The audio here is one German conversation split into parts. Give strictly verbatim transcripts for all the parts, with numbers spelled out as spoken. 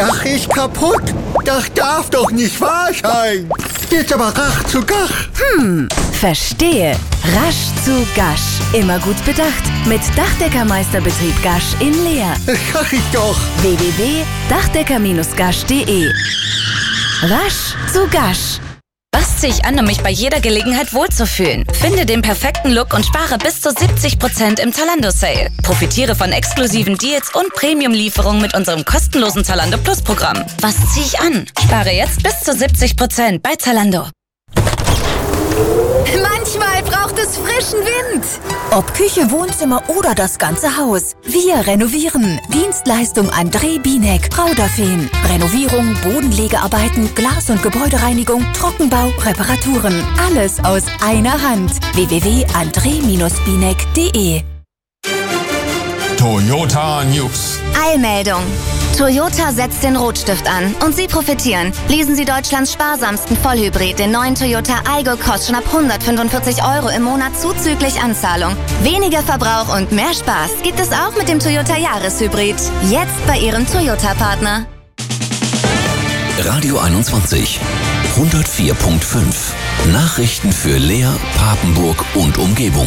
Dach ist kaputt. Das darf doch nicht wahr sein. Jetzt aber rasch zu Gach. Hm, verstehe. Rasch zu Gasch. Immer gut bedacht. Mit Dachdeckermeisterbetrieb Gasch in Leer. Das sag ich doch. w w w punkt dachdecker Bindestrich gasch punkt de. Rasch zu Gasch. Was ziehe ich an, um mich bei jeder Gelegenheit wohlzufühlen? Finde den perfekten Look und spare bis zu siebzig Prozent im Zalando-Sale. Profitiere von exklusiven Deals und Premium-Lieferungen mit unserem kostenlosen Zalando Plus-Programm. Was ziehe ich an? Spare jetzt bis zu siebzig Prozent bei Zalando. Manchmal braucht es frischen Wind. Ob Küche, Wohnzimmer oder das ganze Haus. Wir renovieren. Dienstleistung André Binek, Brauderfeen. Renovierung, Bodenlegearbeiten, Glas- und Gebäudereinigung, Trockenbau, Reparaturen. Alles aus einer Hand. w w w punkt andre Bindestrich binek punkt de. Toyota News. Eilmeldung. Toyota setzt den Rotstift an und Sie profitieren. Leasen Sie Deutschlands sparsamsten Vollhybrid, den neuen Toyota Aygo, kostet schon ab hundertfünfundvierzig Euro im Monat zuzüglich Anzahlung. Weniger Verbrauch und mehr Spaß gibt es auch mit dem Toyota Jahreshybrid. Jetzt bei Ihrem Toyota-Partner. Radio einundzwanzig, hundertvier Komma fünf. Nachrichten für Leer, Papenburg und Umgebung.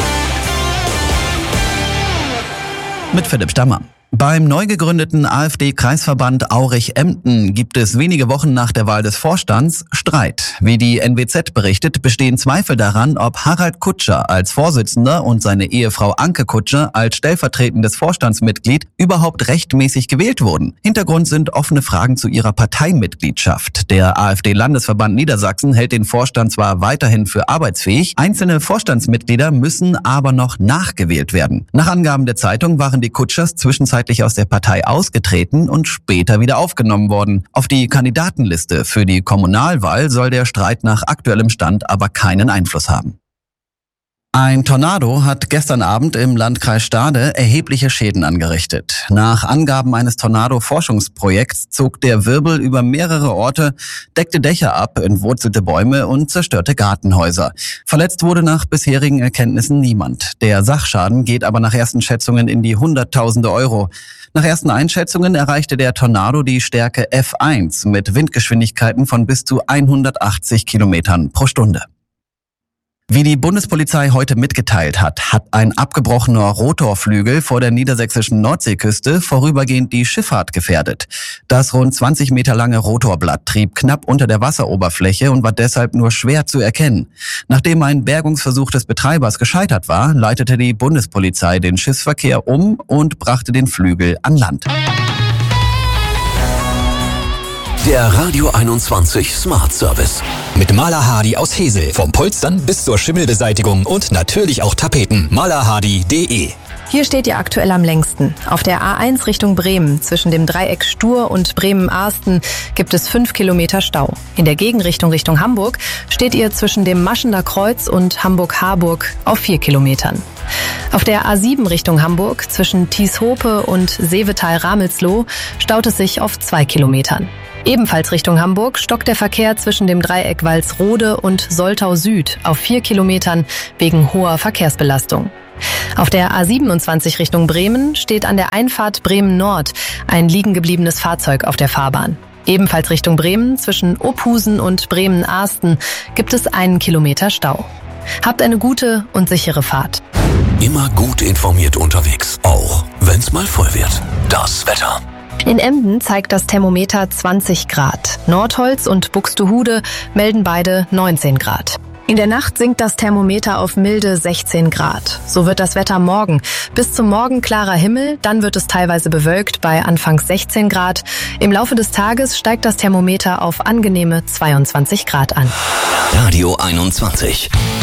Mit Philipp Stammer. Beim neu gegründeten AfD-Kreisverband Aurich-Emden gibt es wenige Wochen nach der Wahl des Vorstands Streit. Wie die N W Z berichtet, bestehen Zweifel daran, ob Harald Kutscher als Vorsitzender und seine Ehefrau Anke Kutscher als stellvertretendes Vorstandsmitglied überhaupt rechtmäßig gewählt wurden. Hintergrund sind offene Fragen zu ihrer Parteimitgliedschaft. Der AfD-Landesverband Niedersachsen hält den Vorstand zwar weiterhin für arbeitsfähig, einzelne Vorstandsmitglieder müssen aber noch nachgewählt werden. Nach Angaben der Zeitung waren die Kutschers zwischenzeitlich aus der Partei ausgetreten und später wieder aufgenommen worden. Auf die Kandidatenliste für die Kommunalwahl soll der Streit nach aktuellem Stand aber keinen Einfluss haben. Ein Tornado hat gestern Abend im Landkreis Stade erhebliche Schäden angerichtet. Nach Angaben eines Tornado-Forschungsprojekts zog der Wirbel über mehrere Orte, deckte Dächer ab, entwurzelte Bäume und zerstörte Gartenhäuser. Verletzt wurde nach bisherigen Erkenntnissen niemand. Der Sachschaden geht aber nach ersten Schätzungen in die Hunderttausende Euro. Nach ersten Einschätzungen erreichte der Tornado die Stärke F eins mit Windgeschwindigkeiten von bis zu hundertachtzig Kilometern pro Stunde. Wie die Bundespolizei heute mitgeteilt hat, hat ein abgebrochener Rotorflügel vor der niedersächsischen Nordseeküste vorübergehend die Schifffahrt gefährdet. Das rund zwanzig Meter lange Rotorblatt trieb knapp unter der Wasseroberfläche und war deshalb nur schwer zu erkennen. Nachdem ein Bergungsversuch des Betreibers gescheitert war, leitete die Bundespolizei den Schiffsverkehr um und brachte den Flügel an Land. Der Radio einundzwanzig Smart Service. Mit Maler Hardy aus Hesel. Vom Polstern bis zur Schimmelbeseitigung und natürlich auch Tapeten. maler hardy punkt de. Hier steht ihr aktuell am längsten. Auf der A eins Richtung Bremen, zwischen dem Dreieck Stur und Bremen-Arsten, gibt es fünf Kilometer Stau. In der Gegenrichtung Richtung Hamburg steht ihr zwischen dem Maschener Kreuz und Hamburg-Harburg auf vier Kilometern. Auf der A sieben Richtung Hamburg, zwischen Tieshope und Seevetal-Ramelsloh, staut es sich auf zwei Kilometern. Ebenfalls Richtung Hamburg stockt der Verkehr zwischen dem Dreieck Walsrode und Soltau Süd auf vier Kilometern wegen hoher Verkehrsbelastung. Auf der A siebenundzwanzig Richtung Bremen steht an der Einfahrt Bremen Nord ein liegengebliebenes Fahrzeug auf der Fahrbahn. Ebenfalls Richtung Bremen, zwischen Ophusen und Bremen-Arsten, gibt es einen Kilometer Stau. Habt eine gute und sichere Fahrt. Immer gut informiert unterwegs, auch wenn's mal voll wird. Das Wetter. In Emden zeigt das Thermometer zwanzig Grad. Nordholz und Buxtehude melden beide neunzehn Grad. In der Nacht sinkt das Thermometer auf milde sechzehn Grad. So wird das Wetter morgen. Bis zum Morgen klarer Himmel, dann wird es teilweise bewölkt bei anfangs sechzehn Grad. Im Laufe des Tages steigt das Thermometer auf angenehme zweiundzwanzig Grad an. Radio einundzwanzig.